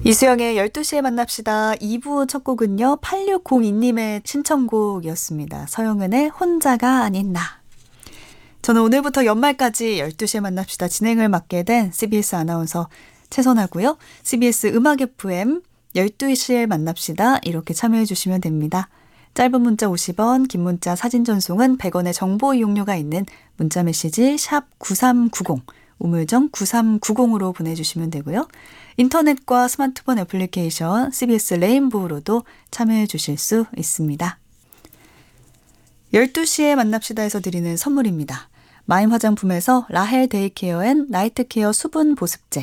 이수영의 12시에 만납시다. 2부 첫 곡은요. 8602님의 신청곡이었습니다. 서영은의 혼자가 아닌 나. 저는 오늘부터 연말까지 12시에 만납시다 진행을 맡게 된 CBS 아나운서 최선아고요. CBS 음악 FM 12시에 만납시다. 이렇게 참여해 주시면 됩니다. 짧은 문자 50원, 긴 문자 사진 전송은 100원의 정보 이용료가 있는 문자 메시지 샵 9390, 우물정 9390으로 보내주시면 되고요. 인터넷과 스마트폰 애플리케이션 CBS 레인보우로도 참여해 주실 수 있습니다. 12시에 만납시다에서 드리는 선물입니다. 마임 화장품에서 라헬 데이케어 앤 나이트케어 수분 보습제,